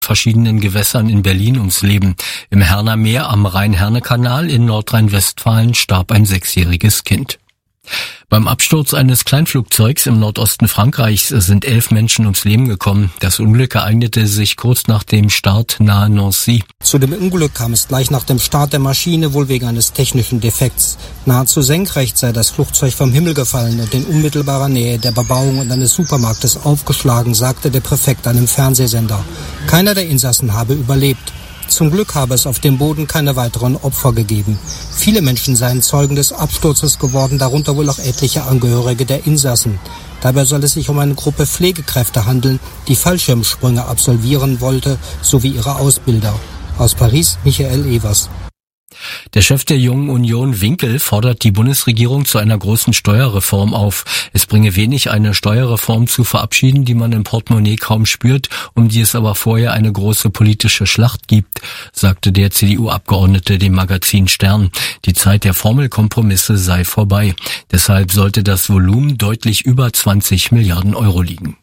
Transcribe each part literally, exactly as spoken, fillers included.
verschiedenen Gewässern in Berlin ums Leben. Im Herner Meer am Rhein-Herne-Kanal in Nordrhein-Westfalen starb ein sechsjähriges Kind. Beim Absturz eines Kleinflugzeugs im Nordosten Frankreichs sind elf Menschen ums Leben gekommen. Das Unglück ereignete sich kurz nach dem Start nahe Nancy. Zu dem Unglück kam es gleich nach dem Start der Maschine, wohl wegen eines technischen Defekts. Nahezu senkrecht sei das Flugzeug vom Himmel gefallen und in unmittelbarer Nähe der Bebauung und eines Supermarktes aufgeschlagen, sagte der Präfekt einem Fernsehsender. Keiner der Insassen habe überlebt. Zum Glück habe es auf dem Boden keine weiteren Opfer gegeben. Viele Menschen seien Zeugen des Absturzes geworden, darunter wohl auch etliche Angehörige der Insassen. Dabei soll es sich um eine Gruppe Pflegekräfte handeln, die Fallschirmsprünge absolvieren wollte, sowie ihre Ausbilder. Aus Paris, Michael Evers. Der Chef der Jungen Union, Winkel, fordert die Bundesregierung zu einer großen Steuerreform auf. Es bringe wenig, eine Steuerreform zu verabschieden, die man im Portemonnaie kaum spürt, um die es aber vorher eine große politische Schlacht gibt, sagte der C D U-Abgeordnete dem Magazin Stern. Die Zeit der Formelkompromisse sei vorbei. Deshalb sollte das Volumen deutlich über zwanzig Milliarden Euro liegen.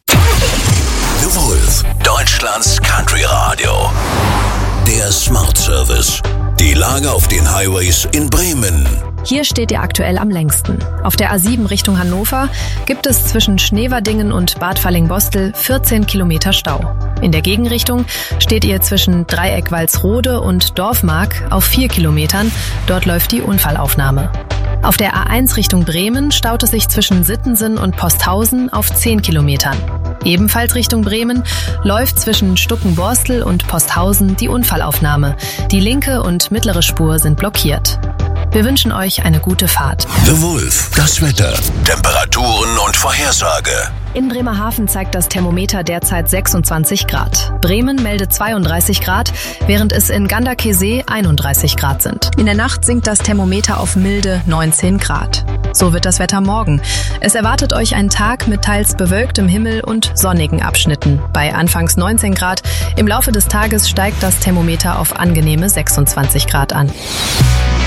The Wolf, Deutschlands Country Radio. Der Smart Service. Die Lage auf den Highways in Bremen. Hier steht ihr aktuell am längsten. Auf der A sieben Richtung Hannover gibt es zwischen Schneverdingen und Bad Falling-Bostel vierzehn Kilometer Stau. In der Gegenrichtung steht ihr zwischen Dreieck Walsrode und Dorfmark auf vier Kilometern. Dort läuft die Unfallaufnahme. Auf der A eins Richtung Bremen staut es sich zwischen Sittensen und Posthausen auf zehn Kilometern. Ebenfalls Richtung Bremen läuft zwischen Stuckenborstel und Posthausen die Unfallaufnahme. Die linke und mittlere Spur sind blockiert. Wir wünschen euch eine gute Fahrt. The Wolf, das Wetter, Temperaturen und Vorhersage. In Bremerhaven zeigt das Thermometer derzeit sechsundzwanzig Grad. Bremen meldet zweiunddreißig Grad, während es in Ganderkesee einunddreißig Grad sind. In der Nacht sinkt das Thermometer auf milde neunzehn Grad. So wird das Wetter morgen. Es erwartet euch ein Tag mit teils bewölktem Himmel und sonnigen Abschnitten. Bei anfangs neunzehn Grad. Im Laufe des Tages steigt das Thermometer auf angenehme sechsundzwanzig Grad an.